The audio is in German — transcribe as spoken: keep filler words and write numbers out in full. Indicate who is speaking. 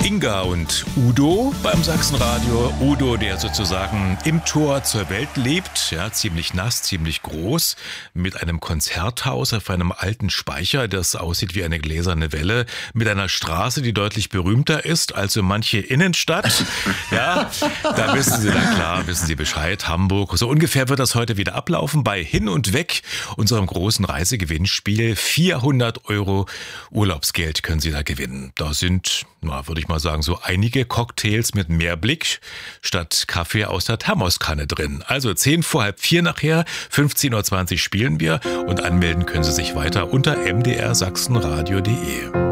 Speaker 1: Inga und Udo beim Sachsenradio. Udo, der sozusagen im Tor zur Welt lebt, ja, ziemlich nass, ziemlich groß, mit einem Konzerthaus auf einem alten Speicher, das aussieht wie eine gläserne Welle, mit einer Straße, die deutlich berühmter ist als so manche Innenstadt. Ja, da wissen Sie, na klar, wissen Sie Bescheid, Hamburg. So ungefähr wird das heute wieder ablaufen bei Hin und Weg, unserem großen Reisegewinnspiel. vierhundert Euro Urlaubsgeld können Sie da gewinnen. Da sind, na, würde ich mal sagen, so einige Cocktails mit Meerblick statt Kaffee aus der Thermoskanne drin. Also zehn vor halb vier nachher, fünfzehn Uhr zwanzig spielen wir und anmelden können Sie sich weiter unter m d r sachsenradio punkt d e.